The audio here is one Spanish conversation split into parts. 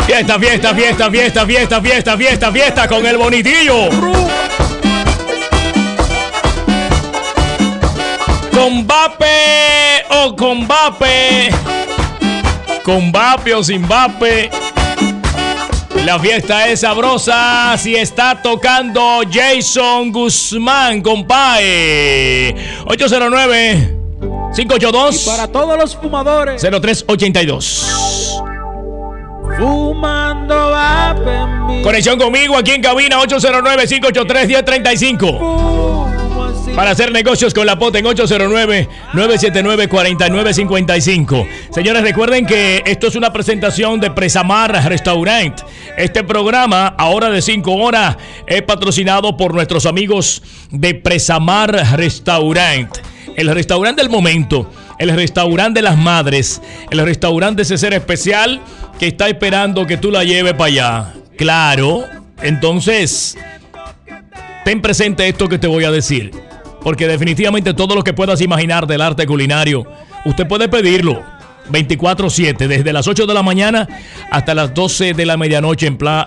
Fiesta, fiesta, fiesta, fiesta, fiesta, fiesta, fiesta, fiesta con el bonitillo. Con Mbappé o con Mbappé. Con Mbappé o sin Mbappé. La fiesta es sabrosa si está tocando Jason Guzmán, compadre. 809-582. Y para todos los fumadores. 0382. Fumando vape en mí. Conexión conmigo aquí en cabina 809-583-1035. Para hacer negocios con la Pota en 809-979-4955. Señores, recuerden que esto es una presentación de Presamar Restaurant. Este programa, ahora de 5 horas, es patrocinado por nuestros amigos de Presamar Restaurant. El restaurante del momento, el restaurante de las madres, el restaurante de ese ser especial que está esperando que tú la lleves para allá. Claro, entonces, ten presente esto que te voy a decir. Porque definitivamente todo lo que puedas imaginar del arte culinario, usted puede pedirlo 24/7, desde las 8 de la mañana hasta las 12 de la medianoche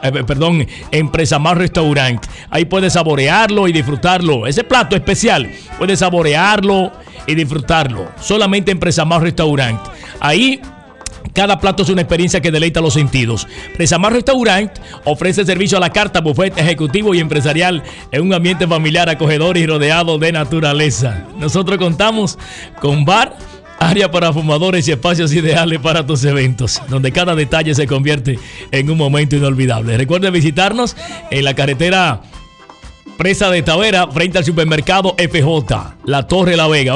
en Presamar Restaurant. Ahí puedes saborearlo y disfrutarlo. Ese plato especial, puedes saborearlo y disfrutarlo solamente en Presamar Restaurant. Ahí cada plato es una experiencia que deleita los sentidos. Presamar Restaurant ofrece servicio a la carta, buffet ejecutivo y empresarial en un ambiente familiar, acogedor y rodeado de naturaleza. Nosotros contamos con bar, área para fumadores y espacios ideales para tus eventos, donde cada detalle se convierte en un momento inolvidable. Recuerde visitarnos en la carretera Presa de Tavera, frente al supermercado FJ, La Torre La Vega,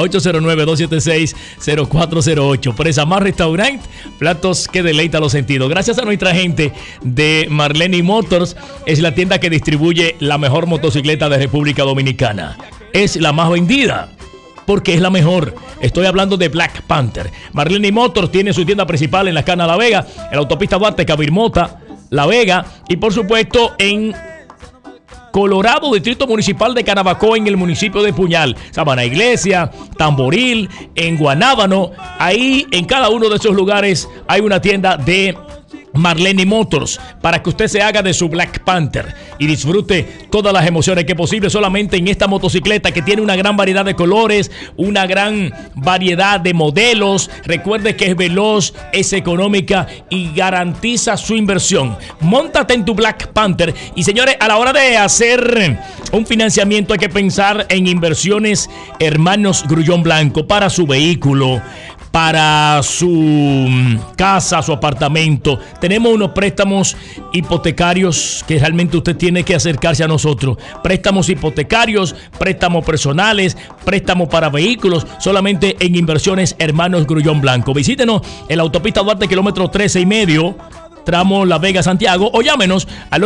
809-276-0408. Presamar Restaurant, platos que deleitan los sentidos. Gracias a nuestra gente de Marlene Motors, es la tienda que distribuye la mejor motocicleta de República Dominicana. Es la más vendida, porque es la mejor. Estoy hablando de Black Panther. Marlene Motors tiene su tienda principal en la Cana La Vega, en la autopista Duarte, Cabirmota, La Vega, y por supuesto en Colorado, Distrito Municipal de Canabacoa, en el municipio de Puñal, Sabana Iglesia, Tamboril, en Guanábano. Ahí en cada uno de esos lugares hay una tienda de Marlene Motors para que usted se haga de su Black Panther y disfrute todas las emociones que es posible solamente en esta motocicleta que tiene una gran variedad de colores, una gran variedad de modelos. Recuerde que es veloz, es económica y garantiza su inversión. Móntate en tu Black Panther. Y señores, a la hora de hacer un financiamiento hay que pensar en Inversiones Hermanos Grullón Blanco para su vehículo, para su casa, su apartamento. Tenemos unos préstamos hipotecarios que realmente usted tiene que acercarse a nosotros. Préstamos hipotecarios, préstamos personales, préstamos para vehículos, solamente en Inversiones Hermanos Grullón Blanco. Visítenos en la autopista Duarte, kilómetro 13.5, tramo La Vega, Santiago, o llámenos al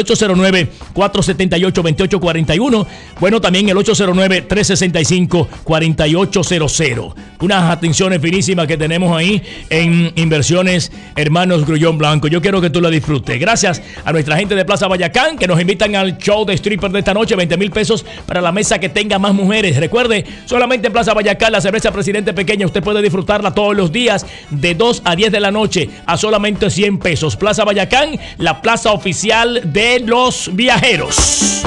809-478-2841. Bueno, también el 809-365-4800. Unas atenciones finísimas que tenemos ahí en Inversiones Hermanos Grullón Blanco. Yo quiero que tú la disfrutes. Gracias a nuestra gente de Plaza Bayacán que nos invitan al show de stripper de esta noche. 20,000 pesos para la mesa que tenga más mujeres. Recuerde, solamente en Plaza Bayacán, la cerveza Presidente Pequeña, usted puede disfrutarla todos los días de 2 a 10 de la noche a solamente 100 pesos. Plaza Bayacán, la plaza oficial de los viajeros.